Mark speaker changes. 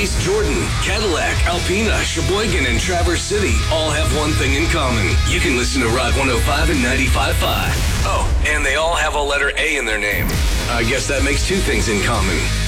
Speaker 1: East Jordan, Cadillac, Alpena, Sheboygan, and Traverse City all have one thing in common. You can listen to Rock 105 and 95.5. Oh, and they all have a letter A in their name. I guess that makes two things in common.